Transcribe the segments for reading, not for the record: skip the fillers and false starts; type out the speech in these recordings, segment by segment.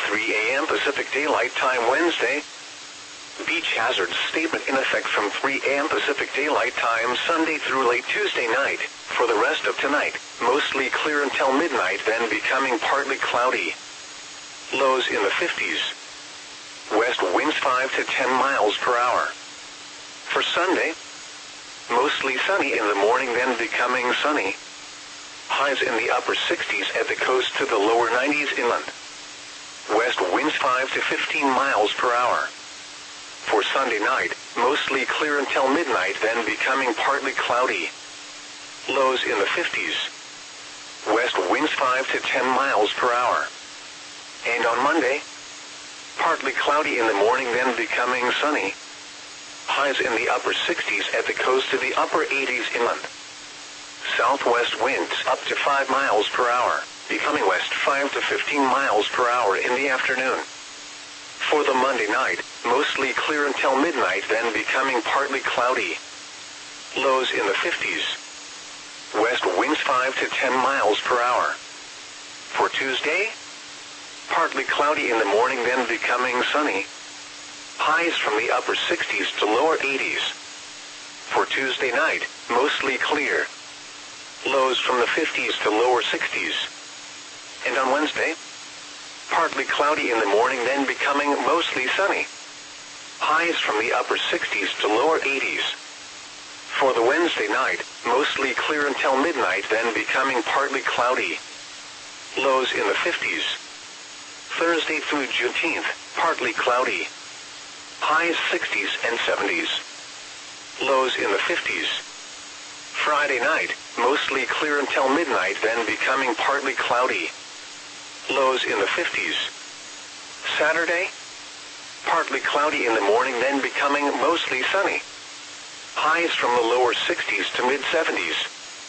3 a.m. Pacific Daylight Time Wednesday. Beach hazard statement in effect from 3 a.m. Pacific Daylight Time Sunday through late Tuesday night. For the rest of tonight, mostly clear until midnight, then becoming partly cloudy. Lows in the 50s. West winds 5 to 10 miles per hour. For Sunday, mostly sunny in the morning, then becoming sunny. Highs in the upper 60s at the coast to the lower 90s inland. West winds 5 to 15 miles per hour. For Sunday night, mostly clear until midnight, then becoming partly cloudy. Lows in the 50s. West winds 5 to 10 miles per hour. And on Monday, partly cloudy in the morning, then becoming sunny. Highs in the upper 60s at the coast to the upper 80s inland. Southwest winds up to 5 miles per hour, becoming west 5 to 15 miles per hour in the afternoon. For the Monday night, mostly clear until midnight, then becoming partly cloudy. Lows in the 50s. West winds 5 to 10 miles per hour. For Tuesday, partly cloudy in the morning, then becoming sunny. Highs from the upper 60s to lower 80s. For Tuesday night, mostly clear. Lows from the 50s to lower 60s. And on Wednesday, partly cloudy in the morning, then becoming mostly sunny. Highs from the upper 60s to lower 80s. For the Wednesday night, mostly clear until midnight, then becoming partly cloudy. Lows in the 50s. Thursday through Juneteenth, partly cloudy. Highs 60s and 70s. Lows in the 50s. Friday night, mostly clear until midnight, then becoming partly cloudy. Lows in the 50s. Saturday, partly cloudy in the morning, then becoming mostly sunny. Highs from the lower 60s to mid-70s.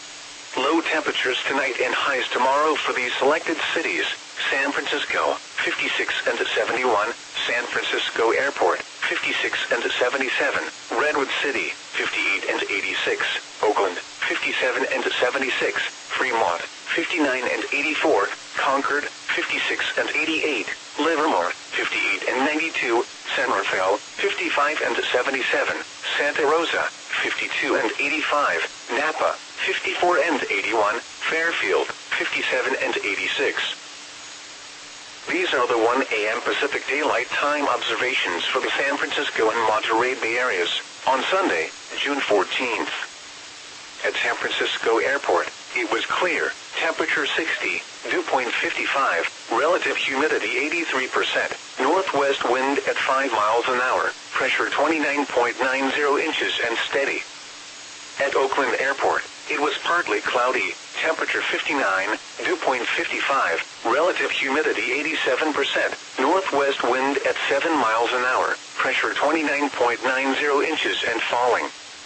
Low temperatures tonight and highs tomorrow for these selected cities: San Francisco, 56 and 71, San Francisco Airport, 56 and 77, Redwood City, 58 and 86, Oakland, 57 and 76, Fremont, 59 and 84, Concord, 56 and 88, Livermore, 58 and 92, San Rafael, 55 and 77, Santa Rosa, 52 and 85, Napa, 54 and 81, Fairfield, 57 and 86. These are the 1 a.m. Pacific Daylight Time observations for the San Francisco and Monterey Bay areas on Sunday, June 14th. At San Francisco Airport, it was clear, temperature 60, dew point 55, relative humidity 83%, northwest wind at 5 miles an hour, pressure 29.90 inches and steady. At Oakland Airport, it was partly cloudy, temperature 59, dew point 55, relative humidity 87%, northwest wind at 7 miles an hour, pressure 29.90 inches and falling.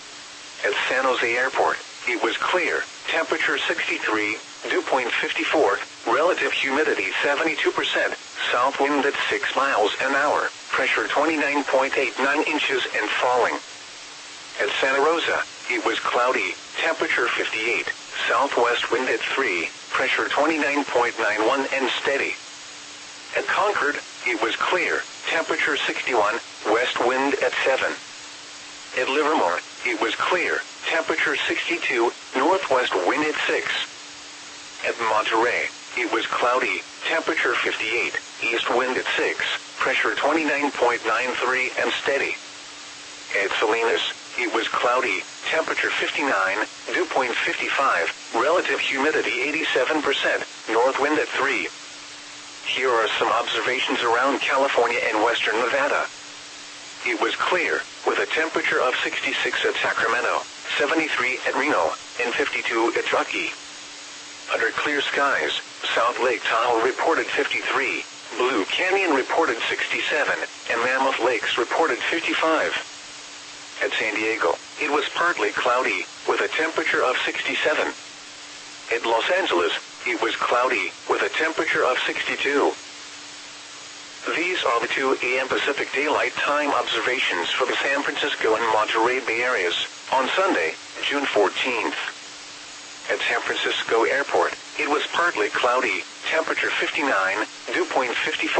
At San Jose Airport, it was clear, temperature 63, dew point 54, relative humidity 72%, south wind at 6 miles an hour, pressure 29.89 inches and falling. At Santa Rosa, it was cloudy, temperature 58, southwest wind at 3, pressure 29.91 and steady. At Concord, it was clear, temperature 61, west wind at 7. At Livermore, it was clear, temperature 62, northwest wind at 6. At Monterey, it was cloudy, temperature 58, east wind at 6, pressure 29.93 and steady. At Salinas, it was cloudy, temperature 59, dew point 55, relative humidity 87%, north wind at 3. Here are some observations around California and western Nevada. It was clear, with a temperature of 66 at Sacramento, 73 at Reno, and 52 at Truckee. Under clear skies, South Lake Tahoe reported 53, Blue Canyon reported 67, and Mammoth Lakes reported 55. At San Diego, it was partly cloudy, with a temperature of 67. At Los Angeles, it was cloudy, with a temperature of 62. These are the 2 a.m. Pacific Daylight Time observations for the San Francisco and Monterey Bay areas on Sunday, June 14th. At San Francisco Airport, it was partly cloudy, temperature 59, dew point 54.